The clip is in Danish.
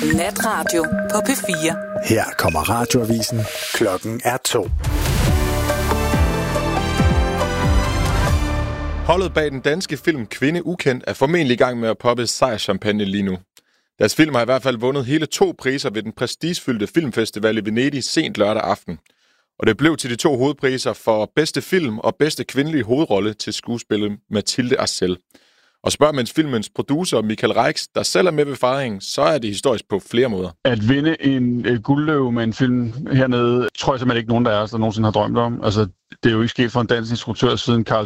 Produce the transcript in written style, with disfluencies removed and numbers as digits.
Natradio på P4. Her kommer radioavisen. Klokken er 2. Holdet bag den danske film Kvinde Ukendt er formentlig i gang med at poppe sejrschampagne lige nu. Deres film har i hvert fald vundet hele 2 priser ved den prestigefyldte filmfestival i Venedig sent lørdag aften. Og det blev til de 2 hovedpriser for bedste film og bedste kvindelige hovedrolle til skuespillet Mathilde Arcel. Og spørger mens filmens producer Michael Reix, der selv er med ved fejringen, så er det historisk på flere måder. At vinde en guldløve med en film hernede, tror jeg simpelthen ikke nogen, der nogensinde har drømt om. Altså, det er jo ikke sket for en dansk instruktør siden Carl